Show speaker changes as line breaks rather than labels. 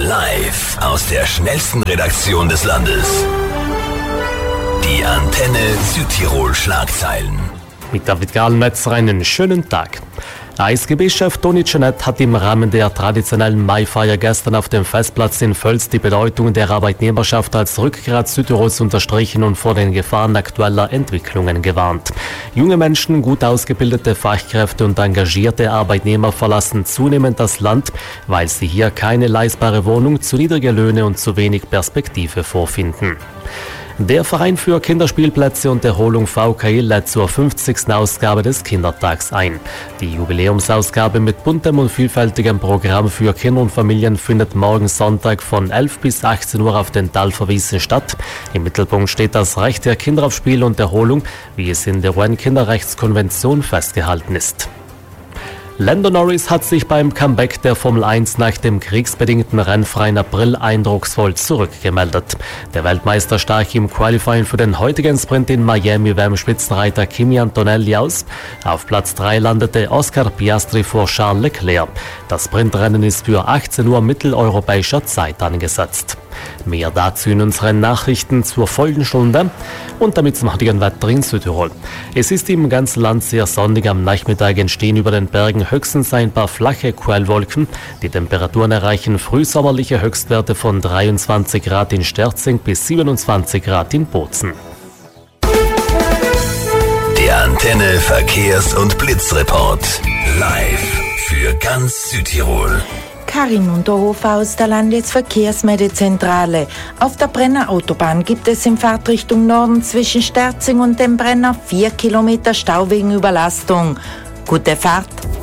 Live aus der schnellsten Redaktion des Landes. Die Antenne Südtirol Schlagzeilen.
Mit David Gahlmetzer einen schönen Tag. ASGB-Chef Toni Janett hat im Rahmen der traditionellen Maifeier gestern auf dem Festplatz in Völs die Bedeutung der Arbeitnehmerschaft als Rückgrat Südtirols unterstrichen und vor den Gefahren aktueller Entwicklungen gewarnt. Junge Menschen, gut ausgebildete Fachkräfte und engagierte Arbeitnehmer verlassen zunehmend das Land, weil sie hier keine leistbare Wohnung, zu niedrige Löhne und zu wenig Perspektive vorfinden. Der Verein für Kinderspielplätze und Erholung VKI lädt zur 50. Ausgabe des Kindertags ein. Die Jubiläumsausgabe mit buntem und vielfältigem Programm für Kinder und Familien findet morgen Sonntag von 11 bis 18 Uhr auf den Talverwiesen statt. Im Mittelpunkt steht das Recht der Kinder auf Spiel und Erholung, wie es in der UN-Kinderrechtskonvention festgehalten ist. Lando Norris hat sich beim Comeback der Formel 1 nach dem kriegsbedingten rennfreien April eindrucksvoll zurückgemeldet. Der Weltmeister stach im Qualifying für den heutigen Sprint in Miami beim Spitzenreiter Kimi Antonelli aus. Auf Platz 3 landete Oscar Piastri vor Charles Leclerc. Das Sprintrennen ist für 18 Uhr mitteleuropäischer Zeit angesetzt. Mehr dazu in unseren Nachrichten zur folgenden Stunde und damit zum heutigen Wetter in Südtirol. Es ist im ganzen Land sehr sonnig. Am Nachmittag entstehen über den Bergen höchstens ein paar flache Quellwolken. Die Temperaturen erreichen frühsommerliche Höchstwerte von 23 Grad in Sterzing bis 27 Grad in Bozen.
Der Antenne Verkehrs- und Blitzreport. Live für ganz Südtirol.
Karin Unterhofer aus der Landesverkehrsmeldezentrale. Auf der Brenner Autobahn gibt es in Fahrtrichtung Norden zwischen Sterzing und dem Brenner 4 Kilometer Stau wegen Überlastung. Gute Fahrt!